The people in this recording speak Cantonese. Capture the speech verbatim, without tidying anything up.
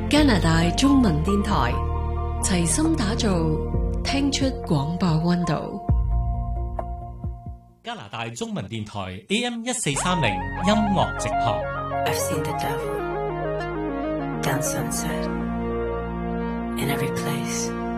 加拿大中文電台齊心打造聽出廣播溫度。 加拿大中文電台 A M 一四三零音樂直播。 I've seen the devil down sunset in every place.